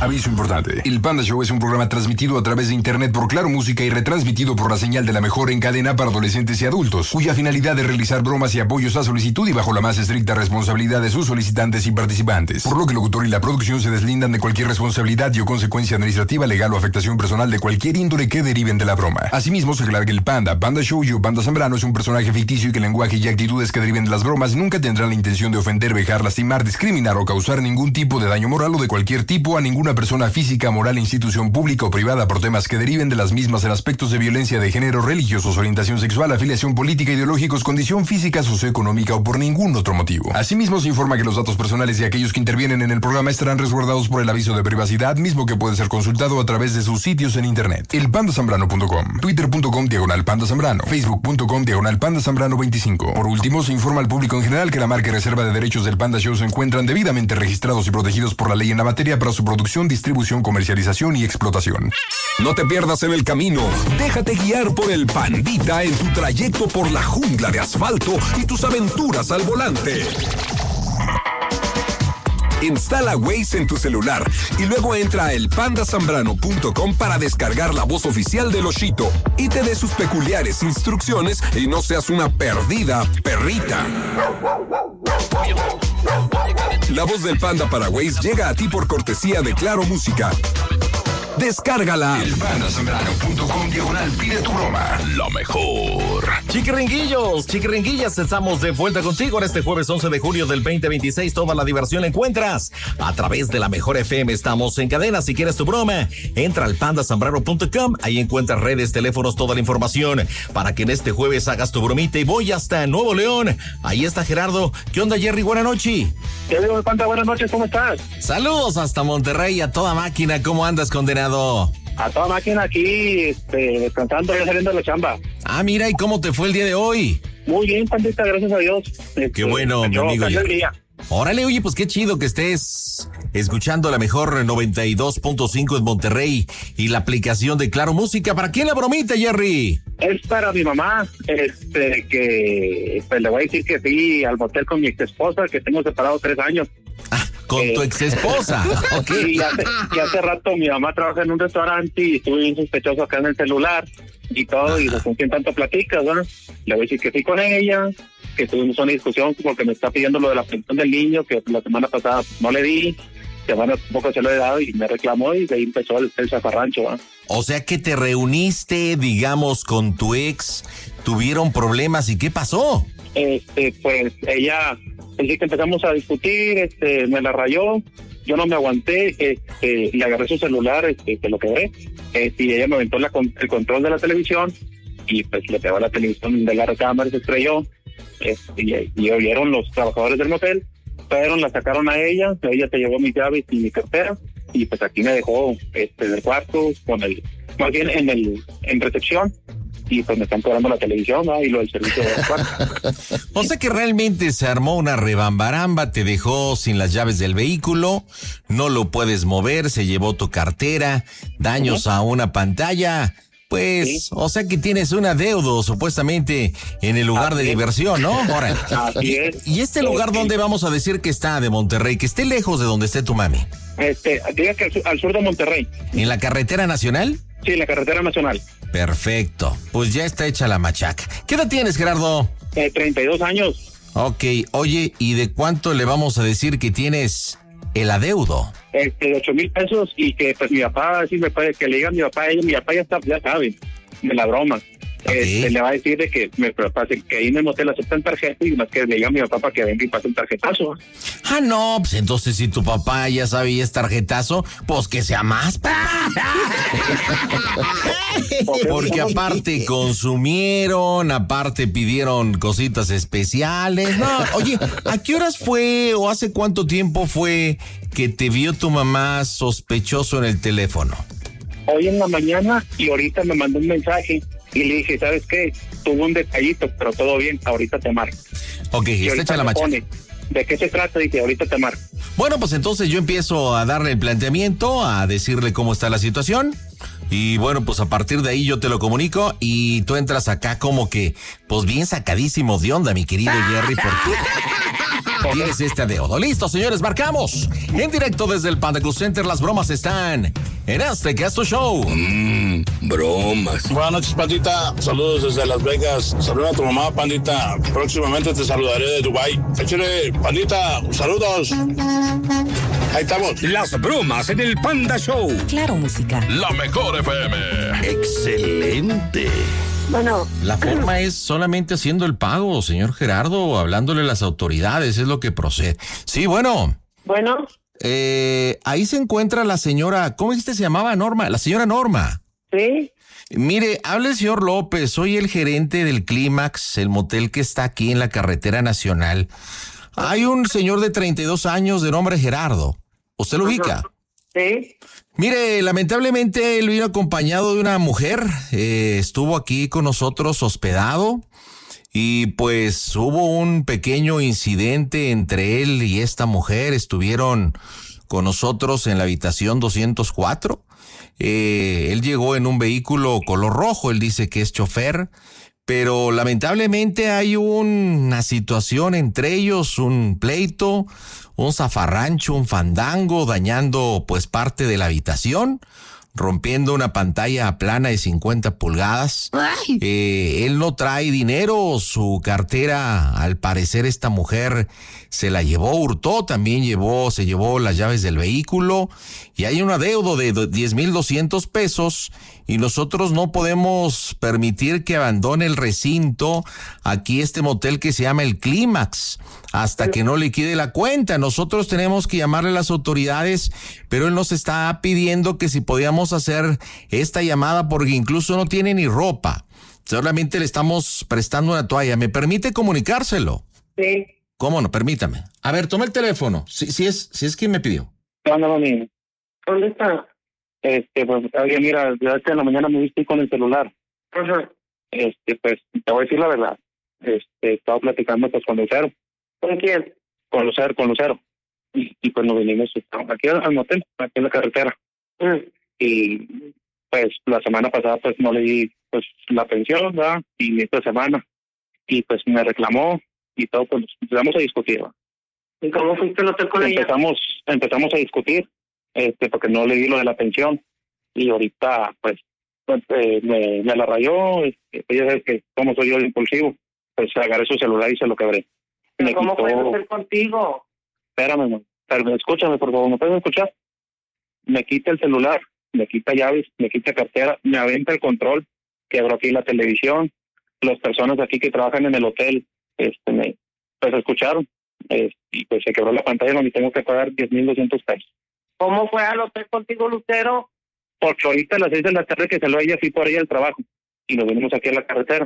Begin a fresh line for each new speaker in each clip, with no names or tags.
Aviso importante. El Panda Show es un programa transmitido a través de internet por Claro Música y retransmitido por la señal de la mejor en cadena para adolescentes y adultos, cuya finalidad es realizar bromas y apoyos a solicitud y bajo la más estricta responsabilidad de sus solicitantes y participantes. Por lo que el locutor y la producción se deslindan de cualquier responsabilidad y o consecuencia administrativa, legal o afectación personal de cualquier índole que deriven de la broma. Asimismo, se aclara que el Panda Show y Panda Zambrano es un personaje ficticio y que el lenguaje y actitudes que deriven de las bromas nunca tendrán la intención de ofender, vejar, lastimar, discriminar o causar ningún tipo de daño moral o de cualquier tipo a ninguna persona física, moral, institución pública o privada por temas que deriven de las mismas en aspectos de violencia de género, religiosos, orientación sexual, afiliación política, ideológicos, condición física, socioeconómica o por ningún otro motivo. Asimismo, se informa que los datos personales de aquellos que intervienen en el programa estarán resguardados por el aviso de privacidad, mismo que puede ser consultado a través de sus sitios en internet. elpandasambrano.com, twitter.com/Panda Zambrano, facebook.com/Panda Zambrano 25. Por último, se informa al público en general que la marca y reserva de derechos del Panda Show se encuentran debidamente registrados y protegidos por la ley en la materia para su producción, distribución, comercialización y explotación.
No te pierdas en el camino. Déjate guiar por el Pandita en tu trayecto por la jungla de asfalto y tus aventuras al volante. Instala Waze en tu celular y luego entra a elpandasambrano.com para descargar la voz oficial de Loshito y te dé sus peculiares instrucciones y no seas una perdida perrita. La voz del Panda para Waze llega a ti por cortesía de Claro Música. Descárgala.
elpandasambrano.com/pide tu broma.
Lo mejor.
Chiquiringuillas, estamos de vuelta contigo en este jueves 11 de julio del 2026. Toda la diversión la encuentras a través de la mejor FM. Estamos en cadena. Si quieres tu broma, entra al pandasambrano.com. Ahí encuentras redes, teléfonos, toda la información para que en este jueves hagas tu bromita. Y voy hasta Nuevo León. Ahí está Gerardo. ¿Qué onda, Jerry? Buenas noches.
¿Qué digo, Panda? Buenas noches, ¿cómo estás?
Saludos hasta Monterrey, a toda máquina. ¿Cómo andas, condenado?
A toda máquina aquí, descansando, ya saliendo de la chamba.
Ah, mira, ¿y cómo te fue el día de hoy?
Muy bien, Pandita, gracias a Dios.
Qué bueno, mi amigo.
El día.
Órale, oye, pues qué chido que estés escuchando la mejor 92.5 en Monterrey y la aplicación de Claro Música. ¿Para quién la bromita, Jerry?
Es para mi mamá, que pues le voy a decir que fui al motel con mi ex esposa, que tengo separado 3 años.
Ah, con tu ex esposa.
Okay. Y hace rato mi mamá trabaja en un restaurante y estuve bien sospechoso acá en el celular y todo. Ajá. Y con quién tanto platicas, ¿no? Le voy a decir que fui con ella, que tuvimos una discusión porque me está pidiendo lo de la pensión del niño, que la semana pasada no le di, semana tampoco se lo he dado y me reclamó y de ahí empezó el zafarrancho, ¿no?
O sea que te reuniste, digamos, con tu ex, tuvieron problemas, ¿y qué pasó?
Pues ella, el día que empezamos a discutir, me la rayó, yo no me aguanté, le agarré su celular, que lo quebré, y ella me aventó el control de la televisión, y pues le pegó a la televisión de la recámara y se estrelló, y oyeron los trabajadores del motel, pero la sacaron a ella se llevó mis llaves y mi cartera, y pues aquí me dejó del cuarto, más bien en recepción, y pues me están cobrando la televisión, ¿no? Y lo del servicio de cuarto.
O sea que realmente se armó una rebambaramba, te dejó sin las llaves del vehículo, no lo puedes mover, se llevó tu cartera, daños a una pantalla. Pues, o sea que tienes un adeudo supuestamente en el lugar de diversión, ¿no? Órale.
Así es.
¿Y este lugar dónde vamos a decir que está de Monterrey? Que esté lejos de donde esté tu mami.
Diga que al sur de Monterrey.
¿En la carretera nacional?
Sí, en la carretera nacional.
Perfecto. Pues ya está hecha la machaca. ¿Qué edad tienes, Gerardo?
32 años.
Ok, oye, ¿y de cuánto le vamos a decir que tienes el adeudo?
De 8,000 pesos y que pues mi papá, sí me puede, que le diga a mi papá ya sabe de la broma.
Okay.
Le va a decir de que que ahí en el motel aceptan tarjeta y más que le diga a mi papá para que venga y pase un tarjetazo.
Ah, no, pues entonces si tu papá ya sabe y es tarjetazo, pues que sea más. Porque aparte consumieron, aparte pidieron cositas especiales. No, oye, ¿a qué horas fue o hace cuánto tiempo fue que te vio tu mamá sospechoso en el teléfono?
Hoy en la mañana y ahorita me mandó un mensaje. Y le dije, ¿sabes qué? Tuvo un detallito, pero todo bien, ahorita te marco.
Ok, está hecha la machaca.
¿De qué se trata? Dije, ahorita te marco.
Bueno, pues entonces yo empiezo a darle el planteamiento, a decirle cómo está la situación. Y bueno, pues a partir de ahí yo te lo comunico y tú entras acá como que, pues bien sacadísimo de onda, mi querido Jerry, porque tienes este adeudo. Listo, señores, marcamos. En directo desde el Panda Cool Center, las bromas están en este que es tu show.
Bromas.
Buenas noches, Pandita. Saludos desde Las Vegas. Saluda a tu mamá, Pandita. Próximamente te saludaré de Dubái. Échale, Pandita, saludos. Ahí estamos.
Las bromas en el Panda Show.
Claro, música.
La mejor FM.
Excelente.
Bueno.
La forma es solamente haciendo el pago, señor Gerardo, o hablándole a las autoridades, es lo que procede. Sí, bueno.
Bueno.
Ahí se encuentra la señora, ¿cómo dijiste se llamaba? Norma, la señora Norma.
Sí.
Mire, habla el señor López, soy el gerente del Clímax, el motel que está aquí en la carretera nacional. Hay un señor de 32 años de nombre Gerardo. ¿Usted lo ubica?
Sí.
Mire, lamentablemente él vino acompañado de una mujer, estuvo aquí con nosotros hospedado y pues hubo un pequeño incidente entre él y esta mujer, estuvieron con nosotros en la habitación 204. Él llegó en un vehículo color rojo, él dice que es chofer, pero lamentablemente hay una situación entre ellos, un pleito, un zafarrancho, un fandango, dañando pues parte de la habitación, rompiendo una pantalla plana de 50 pulgadas. Él no trae dinero, su cartera, al parecer esta mujer se la llevó, hurtó, también se llevó las llaves del vehículo y hay un adeudo de 10,200 pesos y nosotros no podemos permitir que abandone el recinto aquí este motel que se llama el Clímax hasta que no liquide la cuenta. Nosotros tenemos que llamarle a las autoridades, pero él nos está pidiendo que si podíamos hacer esta llamada porque incluso no tiene ni ropa. Solamente le estamos prestando una toalla. ¿Me permite comunicárselo?
Sí.
¿Cómo no? Permítame. A ver, toma el teléfono. Si es quien me pidió.
¿Qué onda, mami?
¿Dónde está?
Pues, oye, mira, ya en la mañana me viste con el celular.
Ajá.
Pues, te voy a decir la verdad. Estaba platicando pues con Lucero.
¿Con quién?
Con Lucero. Y pues nos vinimos aquí al motel, aquí en la carretera. Y pues la semana pasada pues no le di pues la pensión, ¿verdad? Y esta semana. Y pues me reclamó y todo, pues empezamos a discutir, ¿verdad?
¿Y cómo fuiste al hotel con ella?
Empezamos a discutir, porque no le di lo de la pensión. Y ahorita pues me la rayó, ella sabe que como soy yo el impulsivo, pues agarré su celular y se lo quebré.
¿Cómo puedes hacer contigo?
Espérame, no. Pero escúchame, por favor, ¿me puedes escuchar? Me quita el celular, me quita llaves, me quita cartera, me aventa el control, quebró aquí la televisión. Las personas aquí que trabajan en el hotel, pues escucharon, y pues se quebró la pantalla donde tengo que pagar 10,200 pesos.
¿Cómo fue al hotel contigo, Lucero?
Porque ahorita a las 6 de la tarde que salió ella, fui por ella al trabajo, y nos venimos aquí a la carretera.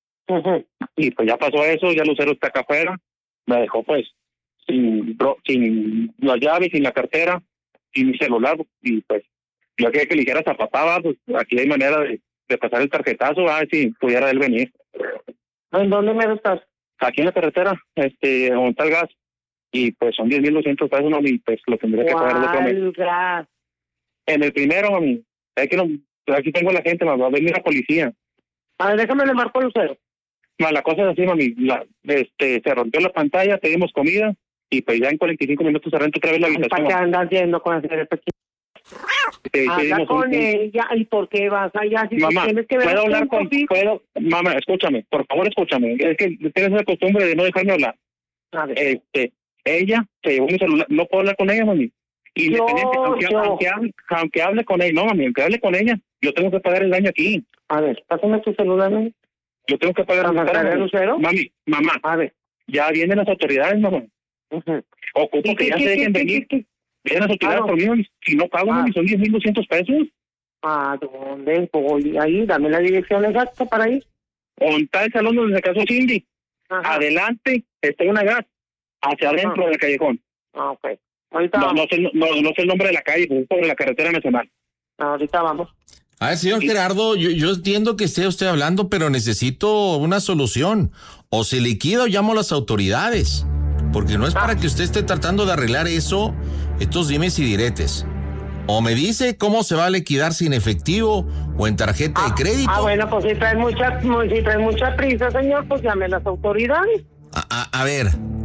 Y pues ya pasó eso, ya Lucero está acá afuera, me dejó pues sin las llaves, sin la cartera, sin mi celular, y pues yo quería que le dijeras a papá, pues aquí hay manera de pasar el tarjetazo, si pudiera él venir.
¿En dónde me estás?
Aquí en la carretera, donde está el gas, y pues son 10,200 pesos, mami, y pues lo tendría que pagar el otro mes.
Gas?
En el primero, mami, aquí tengo a la gente, va a venir la policía.
A ver, déjame le marco a Lucero.
La cosa es así, mami, se rompió la pantalla, pedimos comida, y pues ya en 45 minutos se renta otra vez la habitación.
¿Para qué andas yendo con ese pequeño? Habla con ella, ¿y por qué vas allá? Si
mamá,
tienes que ver
¿puedo hablar contigo? Mamá, escúchame, por favor, escúchame. Es que tienes la costumbre de no dejarme hablar.
A ver.
Ella se llevó mi celular, no puedo hablar con ella, mami. Independiente, aunque hable con ella, no, mami, aunque hable con ella, yo tengo que pagar el daño aquí.
A ver, pásame tu celular, mami.
Yo tengo que pagar el daño.
Lucero?
Mami, mamá.
A ver.
Ya vienen las autoridades, mamá. Ocupo que ya se dejen venir. Vienen las autoridades por mí, si no pago, mami, son 10,200 pesos.
¿A dónde voy? Ahí, dame la dirección exacta para ir.
Está el salón donde se casó Cindy. Ajá. Adelante está una gas. Hacia adentro del callejón.
Ok. Ahorita
no sé el nombre de la calle, pero es sobre la carretera nacional.
Ahorita vamos.
A ver, señor Gerardo, yo entiendo que esté usted hablando, pero necesito una solución. O se liquida o llamo a las autoridades. Porque no es para que usted esté tratando de arreglar eso, estos dimes y diretes. O me dice cómo se va a liquidar sin efectivo o en tarjeta de crédito.
Bueno, pues si trae mucha prisa, señor, pues llame a las autoridades.
A ver,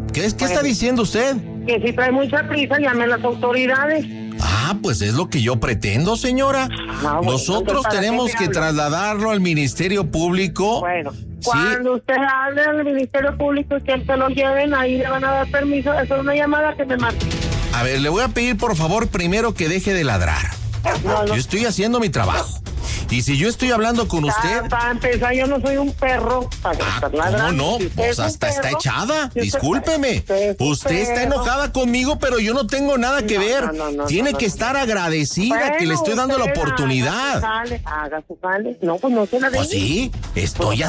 ¿Qué está diciendo usted?
Que si trae mucha prisa, llame a las autoridades.
Ah, pues es lo que yo pretendo, señora.
Bueno,
Nosotros tenemos que trasladarlo al Ministerio Público.
Bueno, cuando usted hable al Ministerio Público y que se lo lleven, ahí le van a dar permiso. Eso es una llamada que me marque.
A ver, le voy a pedir por favor primero que deje de ladrar.
No.
Yo estoy haciendo mi trabajo. Y si yo estoy hablando con usted...
Para empezar, yo no soy un perro para estar ladrando.
¿Cómo no? Pues hasta está echada. Discúlpeme. Usted está enojada conmigo, pero yo no tengo nada que ver. Tiene que estar agradecida que le estoy dando la oportunidad.
Haga su jale. No, pues no se la deje.
Pues sí, estoy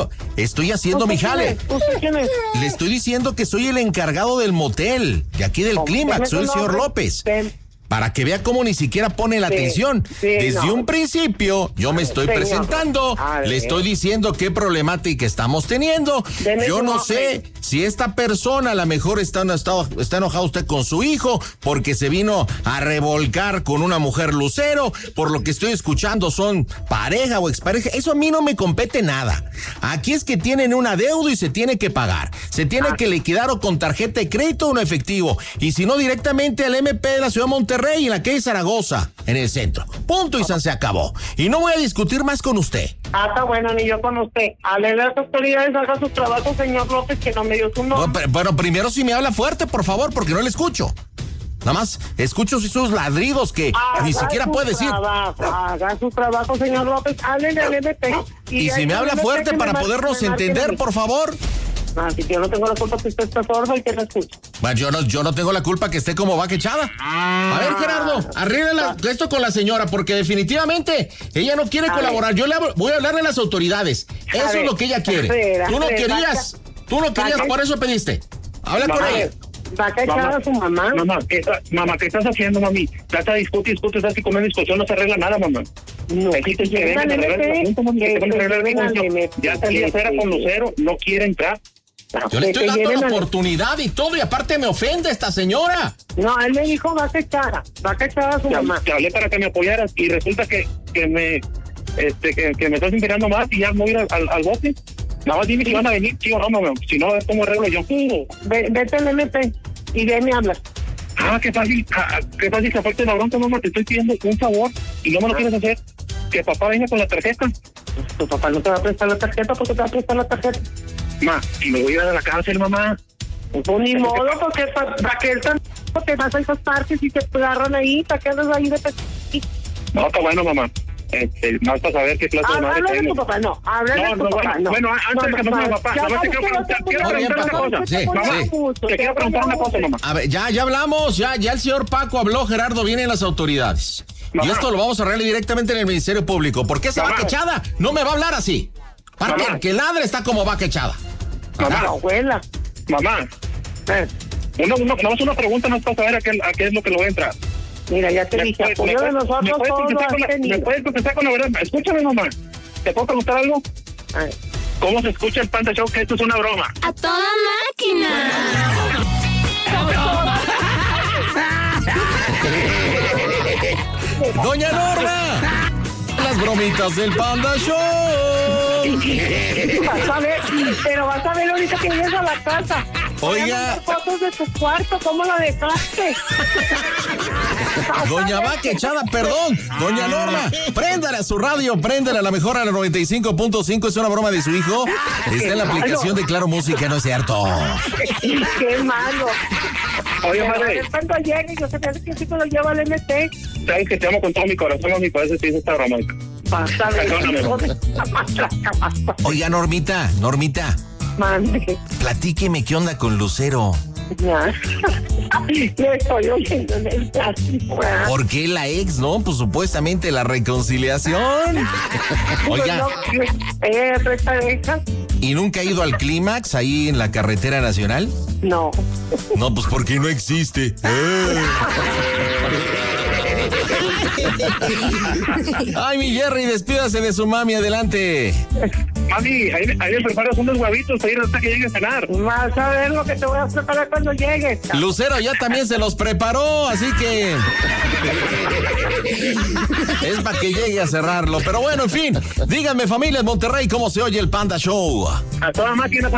haciendo mi jale.
¿Usted quién es?
Le estoy diciendo que soy el encargado del motel, de aquí del Clímax, soy el señor López. Para que vea cómo ni siquiera pone la atención. Desde un principio, yo me estoy presentando, le estoy diciendo qué problemática estamos teniendo. Yo no sé si esta persona a lo mejor está enojado usted con su hijo porque se vino a revolcar con una mujer Lucero. Por lo que estoy escuchando son pareja o expareja. Eso a mí no me compete nada. Aquí es que tienen un adeudo y se tiene que pagar. Se tiene que liquidar o con tarjeta de crédito o en efectivo. Y si no, directamente al MP de la ciudad de Monterrey y en la calle Zaragoza, en el centro. Punto y se acabó. Y no voy a discutir más con usted.
Está bueno, ni yo con usted. Ale, las autoridades, haga su trabajo, señor López, que no me dio su nombre.
Pero primero si me habla fuerte, por favor, porque no le escucho. Nada más escucho sus ladridos que ni siquiera puede decir.
Haga su trabajo, señor López. Háblele al MP.
Y si me habla fuerte para podernos entender, por favor.
Si yo no tengo la culpa que usted está sordo y que no escucha.
Bueno, yo no tengo la culpa que esté como vaca echada. A ver, Gerardo, arréglala esto con la señora, porque definitivamente ella no quiere colaborar. Yo voy a hablarle a las autoridades. Eso es lo que ella quiere. Tú no querías, por eso pediste. Habla con ella.
¿Vaca echada a su mamá?
Mamá, ¿qué estás haciendo, mami? Trata de discutir, sabes que con una discusión no se arregla nada, mamá.
No,
ya salí afuera con Lucero, no quiere entrar.
Yo le estoy dando la oportunidad y todo, y aparte me ofende esta señora.
No, él me dijo vaca echada a su mamá.
Te hablé para que me apoyaras y resulta que me estás inspirando más y ya me voy a ir al bote. Nada más dime si van a venir, sí o no, mamá. Si no, ¿cómo arreglo yo?
Sí, vete al MP y de me hablas.
Qué fácil que aparte de la bronca, mamá, te estoy pidiendo un favor y no me lo quieres hacer. Que papá venga con la tarjeta.
Tu papá no te va a prestar la tarjeta porque te va a prestar la tarjeta.
Ma, y me voy a ir a la cárcel, mamá.
Pues ni modo, porque para que él te vas a esas partes y te agarran ahí, para que andas ahí de
No, está bueno, mamá. Más para saber qué clase de madre
habla de tu papá, habla de tu papá,
Bueno, antes de que pase a papá, nada más te quiero preguntar una cosa. Mamá, te quiero preguntar una cosa, mamá.
A ver, ya hablamos, ya el señor Paco habló, Gerardo, vienen las autoridades. Mamá. Y esto lo vamos a arreglar directamente en el Ministerio Público. ¿Por qué esa vaca echada no me va a hablar así? Para que ladre está como vaca echada.
Mamá, abuela. Mamá. Una pregunta más para saber a qué es lo que le voy a entrar.
Mira, ya te dije, apoyo de nosotros
¿Me puedes contestar con la verdad? Escúchame, mamá. ¿Te puedo preguntar algo?
Ay.
¿Cómo se escucha el Panda Show? Que esto es una broma.
¡A toda máquina!
¡Doña Norma! Las bromitas del Panda Show.
Vas a ver, pero vas a ver ahorita que llegues a la casa.
Oiga.
Fotos de tu cuarto, ¿cómo lo dejaste?
Doña Vaca echada, perdón. Doña Norma, préndale a su radio, préndale a la mejor a la 95.5. Es una broma de su hijo. Está en la aplicación de Claro Música, no es cierto.
Qué malo.
Oye, madre.
Cuando llegue, yo sé que sí me lo llevo al MT.
Sabes que te amo con todo mi corazón, mami, por eso te hice esta broma.
Vas a ver.
Oiga, Normita.
Mande.
Platíqueme qué onda con Lucero.
Ya. Lo estoy oyendo en el plástico.
¿Por qué la ex, no? Pues supuestamente la reconciliación. Oiga.
Pareja.
¿Y nunca ha ido al Clímax ahí en la carretera nacional?
No.
No, pues porque no existe. Ay, mi Jerry, despídase de su mami, adelante.
Mami, ahí me preparas unos huevitos para ir hasta que llegue a cenar.
Vas a ver lo que te voy a preparar cuando llegues.
Lucero ya también se los preparó, así que es para que llegue a cerrarlo. Pero bueno, en fin, díganme, familia de Monterrey, ¿cómo se oye el Panda Show?
A toda máquina.